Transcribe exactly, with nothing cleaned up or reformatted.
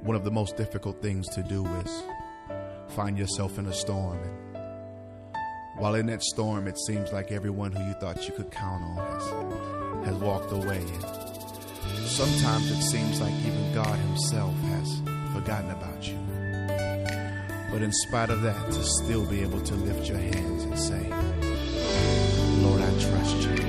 one of the most difficult things to do is find yourself in a storm. And while in that storm, it seems like everyone who you thought you could count on has, has walked away. And sometimes it seems like even God himself has forgotten about you. But in spite of that, to still be able to lift your hands and say, Lord, I trust you.